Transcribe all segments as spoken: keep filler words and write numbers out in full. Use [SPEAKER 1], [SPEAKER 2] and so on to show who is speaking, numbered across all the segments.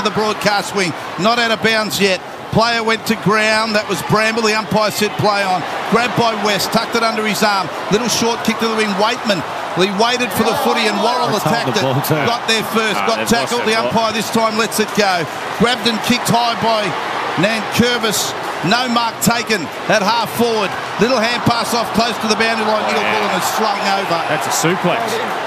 [SPEAKER 1] the broadcast wing. Not out of bounds yet. Player went to ground. That was Bramble. The umpire said play on. Grabbed by West. Tucked it under his arm. Little short kick to the wing. Waitman. He waited for the footy and Worrell attacked it. Got there first.
[SPEAKER 2] Oh,
[SPEAKER 1] got tackled. The umpire this time lets it go. Grabbed and kicked high by Nankervis. No mark taken at half forward. Little hand pass off close to the boundary line. Neil Bullen is slung over.
[SPEAKER 2] That's a suplex.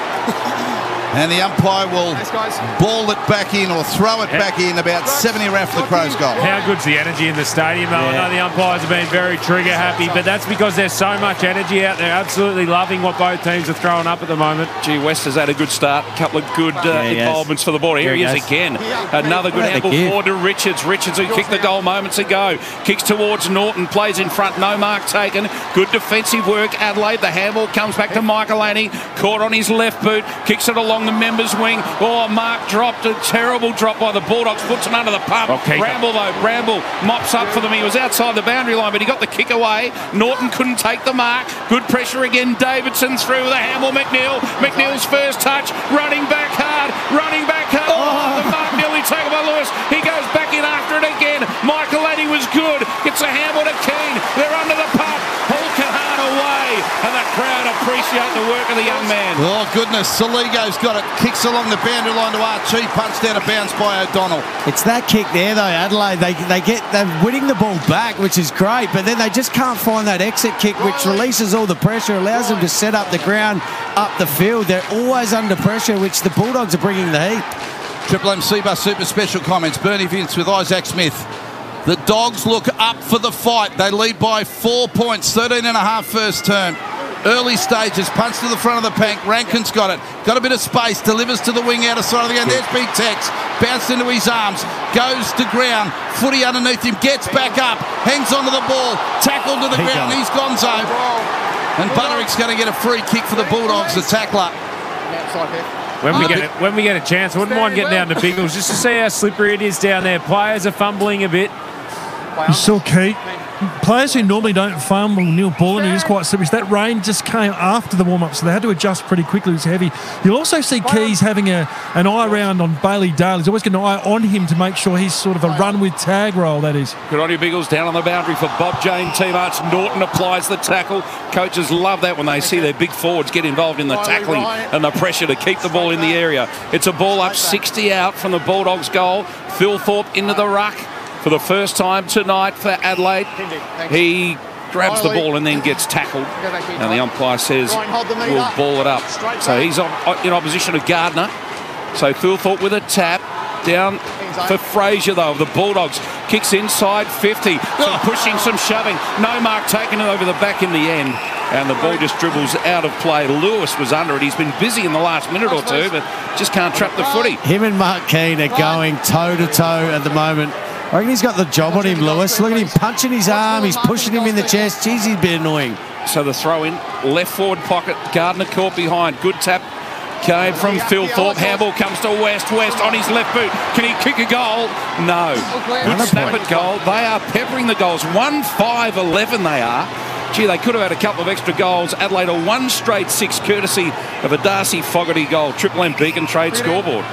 [SPEAKER 1] And the umpire will ball it back in or throw it back in about seventy around for the Crows goal.
[SPEAKER 2] How good's the energy in the stadium, though? Yeah. I know the umpires have been very trigger happy, but that's because there's so much energy out there. Absolutely loving what both teams are throwing up at the moment.
[SPEAKER 3] Gee, West has had a good start. A couple of good uh, yeah, involvements for the ball. Here, Here he is again. Another good handball forward to Richards. Richards, who kicked the goal moments ago. Kicks towards Norton. Plays in front. No mark taken. Good defensive work. Adelaide. The handball comes back to Michael Laney. Caught on his left boot. Kicks it along the members' wing. Oh, Mark dropped a terrible drop by the Bulldogs. Puts it under the pump. Okay. Bramble, though. Bramble mops up for them. He was outside the boundary line, but he got the kick away. Norton couldn't take the mark. Good pressure again. Davidson through the handball. McNeil. McNeil's first touch. Running back hard. Running back hard. Oh, the mark nearly taken by Lewis. He goes back in after it again. Michael Laney was good. Gets a handball to Keane. They're under the pump. Paul Kahan away. And the crowd appreciate the work of the young man.
[SPEAKER 1] Oh, goodness. Saligo's got it. Kicks along the boundary line to Archie. Punched out of bounds by O'Donnell.
[SPEAKER 4] It's that kick there, though, Adelaide. They, they get, they're winning the ball back, which is great, but then they just can't find that exit kick, which releases all the pressure, allows them to set up the ground, up the field. They're always under pressure, which the Bulldogs are bringing the heat.
[SPEAKER 1] Triple M C Bus Super Special comments. Bernie Vince with Isaac Smith. The Dogs look up for the fight. They lead by four points, thirteen and a half first term. Early stages, punch to the front of the pack. Rankin's got it. Got a bit of space. Delivers to the wing out of side of the game. There's Big Tex. Bounced into his arms. Goes to ground. Footy underneath him. Gets back up. Hangs onto the ball. Tackled to the ground. He's gonzo. And Butterick's going to get a free kick for the Bulldogs, the tackler.
[SPEAKER 2] When we, get a, when we get a chance, I wouldn't mind getting down to Biggles just to see how slippery it is down there. Players are fumbling a bit.
[SPEAKER 5] You saw Keith. Players who normally don't fumble, Neil Bullen, he is quite slippery. That rain just came after the warm-up, so they had to adjust pretty quickly. It was heavy. You'll also see Keys having a, an eye around on Bailey Dale. He's always got an eye on him to make sure he's sort of a run-with-tag role, that is.
[SPEAKER 3] Good on you, Biggles. Down on the boundary for Bob Jane teammates. Norton applies the tackle. Coaches love that when they see their big forwards get involved in the tackling and the pressure to keep the ball in the area. It's a ball up sixty out from the Bulldogs' goal. Phil Thorpe into the ruck for the first time tonight for Adelaide. He grabs the ball and then gets tackled. And the umpire says, we'll ball it up. So he's in opposition to Gardner. So Phil Thorpe with a tap. Down for Frazier, though, of the Bulldogs. Kicks inside fifty. Some pushing, some shoving. No mark taken over the back in the end. And the ball just dribbles out of play. Lewis was under it. He's been busy in the last minute or two, but just can't trap the footy.
[SPEAKER 4] Him and Mark Keane are going toe-to-toe at the moment. I reckon he's got the job on him, Lewis. Look at him punching his arm. He's pushing him in the chest. Jeez, he's a bit annoying.
[SPEAKER 3] So the throw in, left forward pocket. Gardner caught behind. Good tap came from Phil Thorpe. Handball comes to West. West on his left boot. Can he kick a goal? No. Good snap at goal. They are peppering the goals. one five eleven they are. Gee, they could have had a couple of extra goals. Adelaide a one straight six courtesy of a Darcy Fogarty goal. Triple M Beacon Trade scoreboard.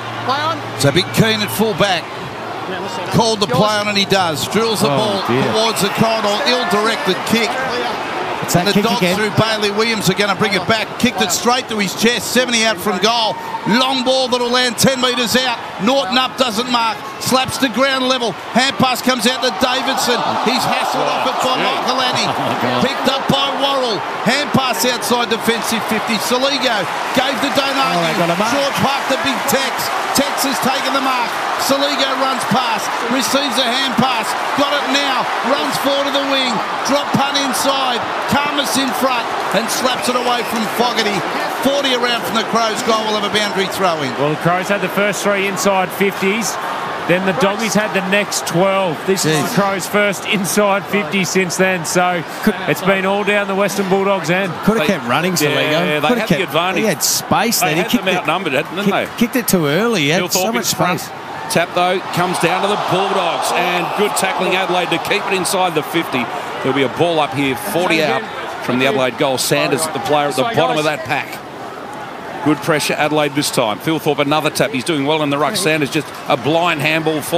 [SPEAKER 1] So Big Keane at full back. Called the play on and he does. Drills the oh, ball dear. towards the corridor. Ill-directed kick.
[SPEAKER 4] It's that
[SPEAKER 1] and the
[SPEAKER 4] kick
[SPEAKER 1] Dogs
[SPEAKER 4] again.
[SPEAKER 1] through Bailey Williams are going to bring it back. Kicked it straight to his chest. seventy out from goal. Long ball that'll land ten metres out. Norton up, doesn't mark. Slaps to ground level. Hand pass comes out to Davidson. He's hassled off it by Michael Annie. Oh, Picked up by Worrell. Hand pass outside defensive fifty. Saligo gave to Donaghy. Oh, Short park to Big Tex. Tex has taken the mark. Saligo runs past. Receives a hand pass. Got it now. Runs forward to the wing. Drop punt inside. Karmas in front and slaps it away from Fogarty. forty around from the Crows goal. Will have a boundary throw in.
[SPEAKER 2] Well, the Crows had the first three inside fifties. Then the Doggies had the next twelve. This Jeez. is the Crows' first inside fifty since then. So it's been all down the Western Bulldogs' end.
[SPEAKER 4] Could have kept running, Saligo.
[SPEAKER 3] Yeah, they had
[SPEAKER 4] kept,
[SPEAKER 3] the advantage.
[SPEAKER 4] He had space
[SPEAKER 3] they
[SPEAKER 4] then.
[SPEAKER 3] Had
[SPEAKER 4] he kicked
[SPEAKER 3] them outnumbered,
[SPEAKER 4] it,
[SPEAKER 3] didn't
[SPEAKER 4] kick,
[SPEAKER 3] they?
[SPEAKER 4] Kicked it too early. He had
[SPEAKER 3] Phil
[SPEAKER 4] so much
[SPEAKER 3] front.
[SPEAKER 4] space.
[SPEAKER 3] Tap, though, comes down to the Bulldogs. And good tackling Adelaide to keep it inside the fifty. There'll be a ball up here, forty out from the Adelaide goal. Sanders, the player at the bottom of that pack. Good pressure, Adelaide this time. Phil Thorpe, another tap. He's doing well in the ruck. Sanders just a blind handball.